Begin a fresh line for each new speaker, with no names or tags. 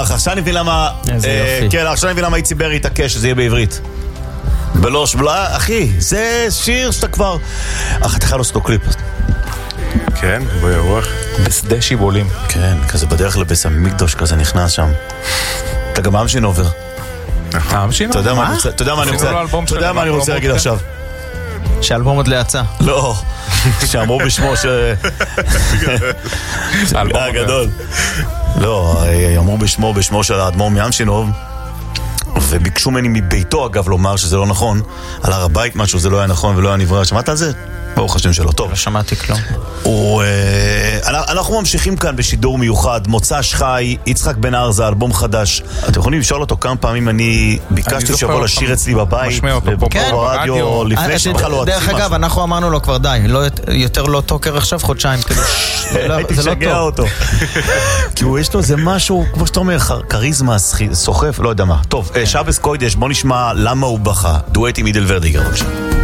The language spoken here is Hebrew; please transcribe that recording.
עכשיו אני מבין למה... כן, עכשיו אני מבין למה איציבר התעקש שזה יהיה בעברית. בלוש בלה, אחי, זה שיר שאתה כבר... אתה חייב לעשות לו קליפ.
כן, בירוח.
בשדה שיבולים.
כן, כזה בדרך לבס המקדוש כזה נכנס שם. אתה גם עם שינובר. אתה יודע מה אני רוצה להגיד עכשיו?
שאלבום עוד להצע.
לא, שאמרו בשמו האלבום הגדול. לא, אמרו בשמו של האדמו"ר מימשינוב, וביקשו ממני מביתו אגב לומר שזה לא נכון, על הר הבית משהו, זה לא היה נכון ולא היה נברא. שמעת על זה? ברוך השם שלו, טוב.
לא שמעתי כלום.
אנחנו ממשיכים כאן בשידור מיוחד, מוצ"ש חי, יצחק בן ארזה, אלבום חדש. אתם יכולים לשאול אותו כמה פעמים אני ביקשתי שיבוא לשיר אצלי בבית, ברדיו, לפני שבכלל לא עצים משהו.
דרך אגב, אנחנו אמרנו לו כבר די, יותר לא טוקר עכשיו חודשיים,
הייתי שגע אותו. כי יש לו זה משהו, כמו שאתה אומר, קריזמה, סוחף, לא יודע מה. טוב, שבס קוידש, בוא נשמע למה הוא בכה. דואט עם אידל ורדיגר, בבקשה.